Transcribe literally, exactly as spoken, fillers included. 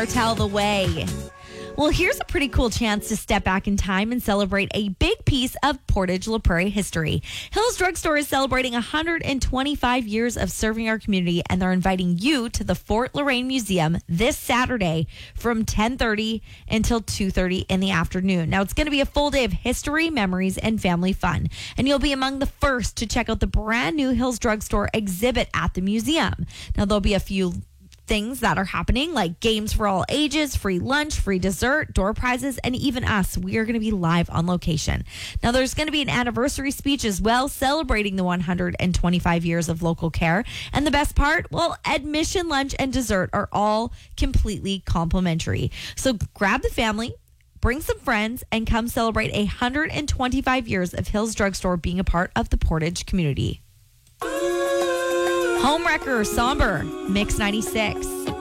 Cartel the Way. Well, here's a pretty cool chance to step back in time and celebrate a big piece of Portage La Prairie history. Hills Drugstore is celebrating one hundred twenty-five years of serving our community, and they're inviting you to the Fort Loraine Museum this Saturday from ten thirty until two thirty in the afternoon. Now, it's going to be a full day of history, memories, and family fun, and you'll be among the first to check out the brand new Hills Drugstore exhibit at the museum. Now, there'll be a few things that are happening, like games for all ages, free lunch, free dessert, door prizes, and even us. We are going to be live on location. Now, there's going to be an anniversary speech as well, celebrating the one hundred twenty-five years of local care. And the best part, well, admission, lunch, and dessert are all completely complimentary. So grab the family, bring some friends, and come celebrate one hundred twenty-five years of Hills Drugstore being a part of the Portage community. Homewrecker, Somber, Mix ninety-six.